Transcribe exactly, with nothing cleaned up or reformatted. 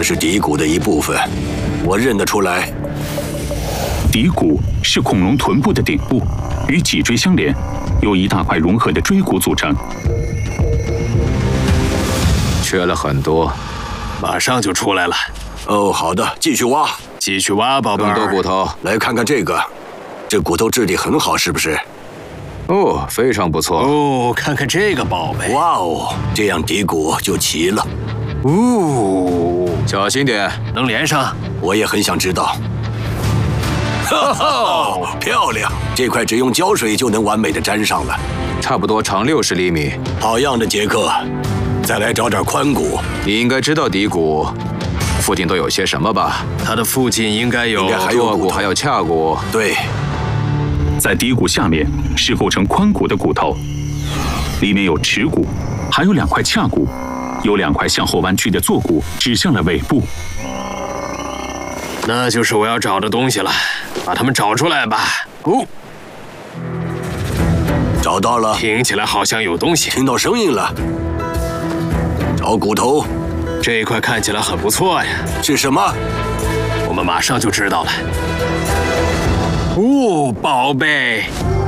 这是骶骨的一部分，我认得出来。 骶骨是恐龙臀部的顶部，与脊椎相连，由一大块融合的椎骨组成。 缺了很多， 马上就出来了。 哦，好的，继续挖， 继续挖，宝贝儿。 更多骨头， 来看看这个，这骨头质地很好，是不是？ 哦，非常不错。 哦，看看这个宝贝。 哇哦，这样骶骨就齐了。 哦， 小心点， 能连上。 我也很想知道。哈哈，漂亮！这块只用胶水就能完美的粘上了， 差不多长六十厘米。 好样的，杰克！再来找点髋骨。 你应该知道骶骨附近都有些什么吧？ 它的附近应该有应该还有坐骨，还有髂骨。 对， 在骶骨下面是构成髋骨的骨头，里面有耻骨，还有两块髂骨，有两块向后弯曲的坐骨指向了尾部。 那就是我要找的东西了，把它们找出来吧。哦， 找到了， 听起来好像有东西。 听到声音了。找骨头， 这一块看起来很不错呀。 是什么？ 我们马上就知道了。哦，宝贝，